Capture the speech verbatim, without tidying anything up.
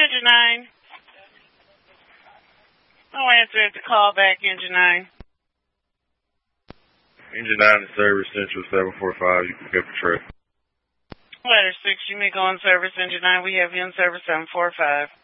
Engine nine. No answer at the call back, Engine nine. Engine nine in service, Central seven four five. You can pick up the truck. Letter six, you may go in service, Engine nine. We have you in service seven four five.